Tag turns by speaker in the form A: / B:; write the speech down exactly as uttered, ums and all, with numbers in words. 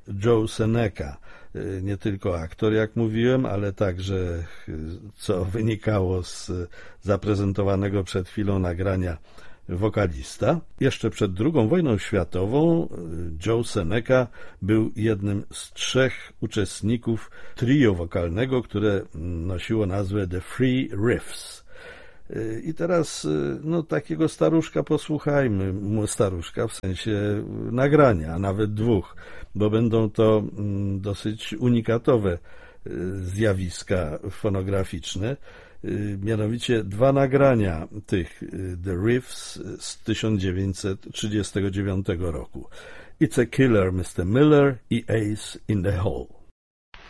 A: Joe Seneca. Nie tylko aktor, jak mówiłem, ale także, co wynikało z zaprezentowanego przed chwilą nagrania, wokalista. Jeszcze przed drugą wojną światową Joe Seneca był jednym z trzech uczestników trio wokalnego, które nosiło nazwę The Three Riffs. I teraz no, takiego staruszka posłuchajmy, staruszka w sensie nagrania, a nawet dwóch, bo będą to dosyć unikatowe zjawiska fonograficzne. Mianowicie dwa nagrania tych The Riffs z tysiąc dziewięćset trzydziestego dziewiątego roku. It's a Killer, mister Miller i Ace in the Hole.